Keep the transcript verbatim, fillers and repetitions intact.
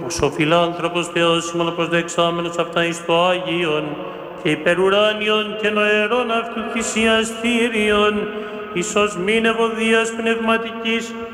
ο φιλάνθρωπος Θεός ημών προσδεξάμενος αυτά εις το Άγιον και υπερουράνιον και νοερών αυτού θυσιαστήριον, εις ως μην ευωδίας πνευματικής